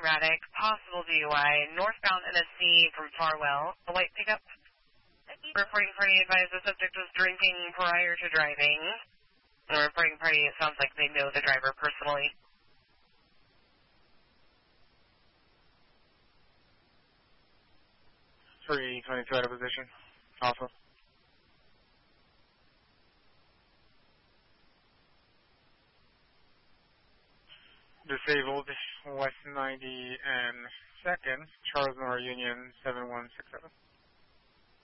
dramatic, possible DUI, northbound NSC from Farwell, a white pickup. Reporting party advised the subject was drinking prior to driving. The reporting party, it sounds like they know the driver personally. 322 out of position. Alpha. Disabled West 90 and 2nd, Charles Miller Union 7167.